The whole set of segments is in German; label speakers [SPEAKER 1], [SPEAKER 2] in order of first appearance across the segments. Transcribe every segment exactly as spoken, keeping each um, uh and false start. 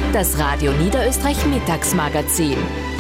[SPEAKER 1] Das Radio Niederösterreich Mittagsmagazin.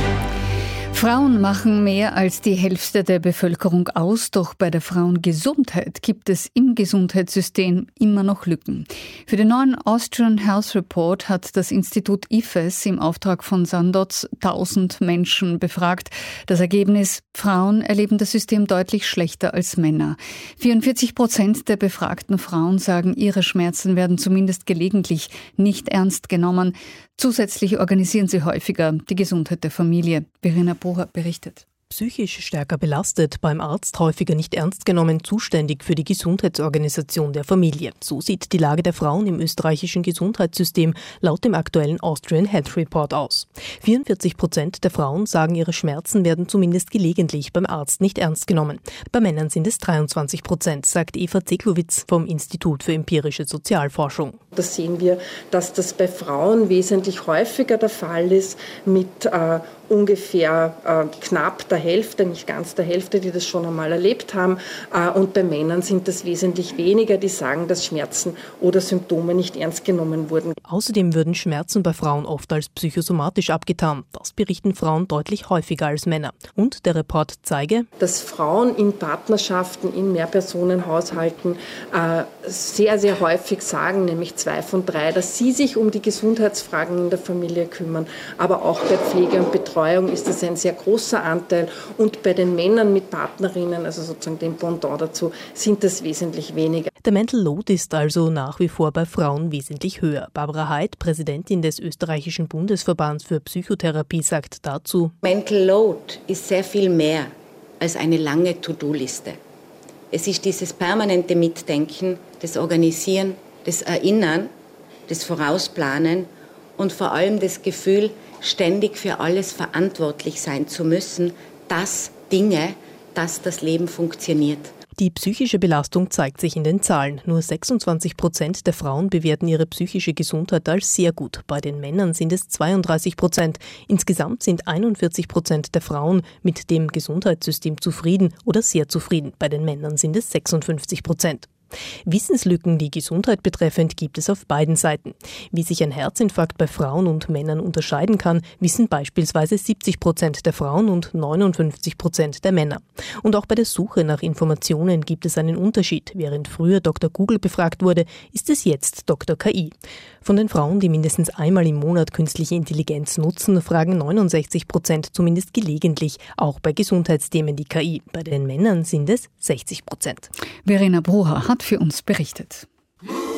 [SPEAKER 2] Frauen machen mehr als die Hälfte der Bevölkerung aus, doch bei der Frauengesundheit gibt es im Gesundheitssystem immer noch Lücken. Für den neuen Austrian Health Report hat das Institut I F E S im Auftrag von Sandoz tausend Menschen befragt. Das Ergebnis: Frauen erleben das System deutlich schlechter als Männer. vierundvierzig Prozent der befragten Frauen sagen, ihre Schmerzen werden zumindest gelegentlich nicht ernst genommen. Zusätzlich organisieren sie häufiger die Gesundheit der Familie. Verena Brucher berichtet.
[SPEAKER 3] Psychisch stärker belastet, beim Arzt häufiger nicht ernst genommen, zuständig für die Gesundheitsorganisation der Familie. So sieht die Lage der Frauen im österreichischen Gesundheitssystem laut dem aktuellen Austrian Health Report aus. vierundvierzig Prozent der Frauen sagen, ihre Schmerzen werden zumindest gelegentlich beim Arzt nicht ernst genommen. Bei Männern sind es dreiundzwanzig Prozent, sagt Eva Zeglowitz vom Institut für empirische Sozialforschung.
[SPEAKER 4] Da sehen wir, dass das bei Frauen wesentlich häufiger der Fall ist, mit äh, ungefähr äh, knapp der Hälfte, nicht ganz der Hälfte, die das schon einmal erlebt haben. Äh, und bei Männern sind das wesentlich weniger, die sagen, dass Schmerzen oder Symptome nicht ernst genommen wurden.
[SPEAKER 3] Außerdem würden Schmerzen bei Frauen oft als psychosomatisch abgetan. Das berichten Frauen deutlich häufiger als Männer. Und der Report zeige,
[SPEAKER 4] dass Frauen in Partnerschaften, in Mehrpersonenhaushalten äh, sehr, sehr häufig sagen, nämlich zwei von drei, dass sie sich um die Gesundheitsfragen in der Familie kümmern. Aber auch bei Pflege und Betreuung ist das ein sehr großer Anteil. Und bei den Männern mit Partnerinnen, also sozusagen dem Pendant dazu, sind das wesentlich weniger.
[SPEAKER 3] Der Mental Load ist also nach wie vor bei Frauen wesentlich höher. Barbara Heid, Präsidentin des österreichischen Bundesverbands für Psychotherapie, sagt dazu:
[SPEAKER 5] Mental Load ist sehr viel mehr als eine lange To-Do-Liste. Es ist dieses permanente Mitdenken, das Organisieren, das Erinnern, das Vorausplanen und vor allem das Gefühl, ständig für alles verantwortlich sein zu müssen, dass Dinge, dass das Leben funktioniert.
[SPEAKER 3] Die psychische Belastung zeigt sich in den Zahlen. Nur sechsundzwanzig Prozent der Frauen bewerten ihre psychische Gesundheit als sehr gut. Bei den Männern sind es zweiunddreißig Prozent. Insgesamt sind einundvierzig Prozent der Frauen mit dem Gesundheitssystem zufrieden oder sehr zufrieden. Bei den Männern sind es sechsundfünfzig Prozent. Wissenslücken, die Gesundheit betreffend, gibt es auf beiden Seiten. Wie sich ein Herzinfarkt bei Frauen und Männern unterscheiden kann, wissen beispielsweise siebzig Prozent der Frauen und neunundfünfzig Prozent der Männer. Und auch bei der Suche nach Informationen gibt es einen Unterschied. Während früher Doktor Google befragt wurde, ist es jetzt Doktor K I. Von den Frauen, die mindestens einmal im Monat künstliche Intelligenz nutzen, fragen neunundsechzig Prozent zumindest gelegentlich, auch bei Gesundheitsthemen die K I. Bei den Männern sind es sechzig Prozent.
[SPEAKER 2] Verena Brucher hat für uns berichtet.